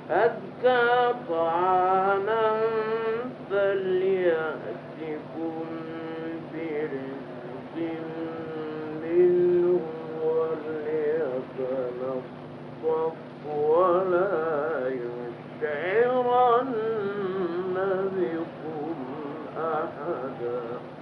أزكى طعاما فليأتكم برزق منه وليتلطف ولا يشعرن بكم أحدا